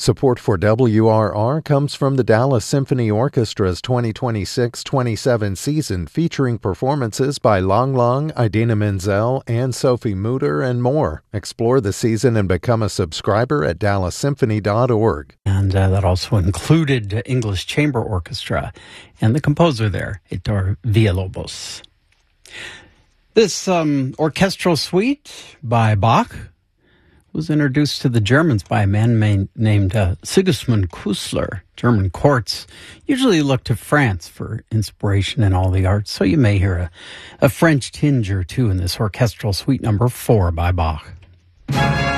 Support for WRR comes from the Dallas Symphony Orchestra's 2026-27 season, featuring performances by Lang Lang, Idina Menzel, and Sophie Mutter, and more. Explore the season and become a subscriber at DallasSymphony.org. And that also included English Chamber Orchestra and the composer there, Heitor Villalobos. This orchestral suite by Bach was introduced to the Germans by a man named Sigismund Künstler. German courts usually look to France for inspiration in all the arts, so you may hear a French tinge or two in this orchestral suite number 4 by Bach.